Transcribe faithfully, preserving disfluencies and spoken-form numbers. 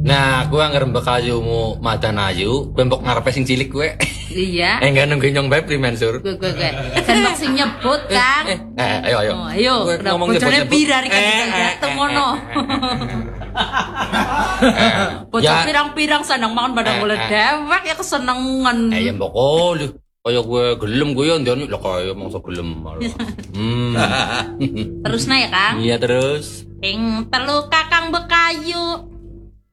Nah, gue ngerembek ayumu madan ayu, bembok ngarepe sing cilik gue. Iya. Eh, enggak nunggu nyong beb primen sur. Gue gue gue. Sendok sing nyebut, Kang. Eh, eh, ayo ayo. Oh, ayo. Gue Udah ngomong bojone nyebut-nyebut. pirar iki Eh, eh, dateng eh, ngono. Bocah Ya. pirang-pirang seneng mangan padang Eh, golek eh. dewek ya kesenengan. Eh, ya mbok oh, lu. Kaya gue gelem gue ya ndone lho kaya mangsa gelem malah. Hmm. Terus nah ya, Kang. Iya terus. Ping telu Kakang Bekayu.